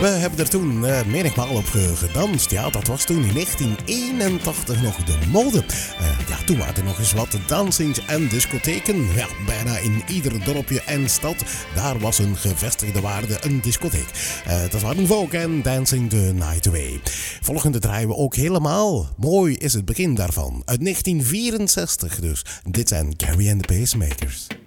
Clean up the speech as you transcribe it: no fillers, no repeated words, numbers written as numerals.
We hebben er toen menigmaal op gedanst. Ja, dat was toen in 1981 nog de mode. Toen waren er nog eens wat dansings en discotheken. Ja, bijna in ieder dorpje en stad. Daar was een gevestigde waarde een discotheek. Dat waren Vogue en Dancing the Night Away. Volgende draaien we ook helemaal. Mooi is het begin daarvan. Uit 1964 dus. Dit zijn Gary and the Pacemakers.